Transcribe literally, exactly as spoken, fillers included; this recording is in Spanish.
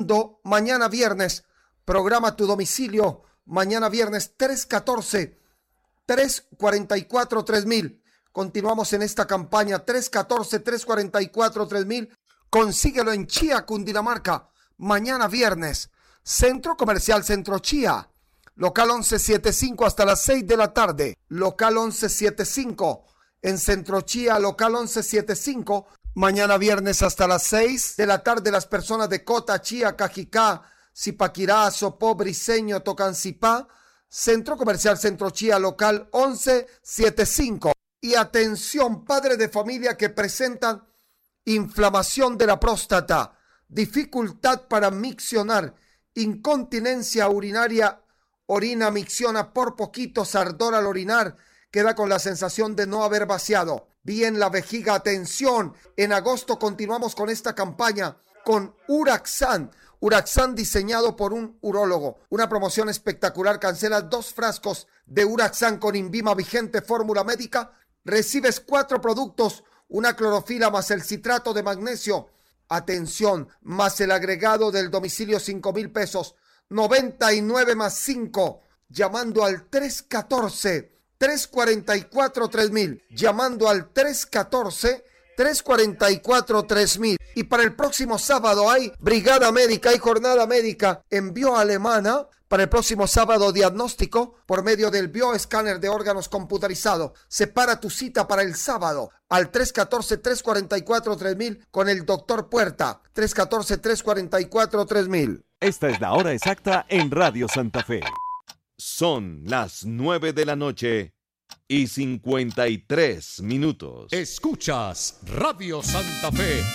Mañana viernes, programa tu domicilio. Mañana viernes tres uno cuatro, tres cuatro cuatro, tres mil. Continuamos en esta campaña tres uno cuatro, tres cuatro cuatro, tres mil. Consíguelo en Chía, Cundinamarca. Mañana viernes. Centro Comercial Centro Chía. Local once setenta y cinco hasta las seis de la tarde. Local once setenta y cinco. En Centro Chía, local once setenta y cinco. Mañana viernes hasta las seis de la tarde, las personas de Cota, Chía, Cajicá, Zipaquirá, Sopó, Briceño, Tocancipá, Centro Comercial Centro Chía, local once setenta y cinco. Y atención, padres de familia que presentan inflamación de la próstata, dificultad para miccionar, incontinencia urinaria, orina, micciona por poquitos, ardor al orinar, queda con la sensación de no haber vaciado bien la vejiga. Atención, en agosto continuamos con esta campaña con Uraxan. Uraxan diseñado por un urólogo. Una promoción espectacular. Cancela dos frascos de Uraxan con Invima vigente fórmula médica. Recibes cuatro productos, una clorofila más el citrato de magnesio. Atención, más el agregado del domicilio cinco mil pesos. noventa y nueve más cinco. Llamando al tres uno cuatro, tres cuatro cuatro, tres mil. Llamando al tres uno cuatro, tres cuatro cuatro, tres mil. Y para el próximo sábado hay brigada médica y jornada médica. Envío alemana. Para el próximo sábado, diagnóstico por medio del bioescáner de órganos computarizado. Separa tu cita para el sábado al tres uno cuatro, tres cuatro cuatro, tres mil con el doctor Puerta. tres uno cuatro, tres cuatro cuatro, tres mil. Esta es la hora exacta en Radio Santa Fe. Son las nueve de la noche y cincuenta y tres minutos. Escuchas Radio Santa Fe.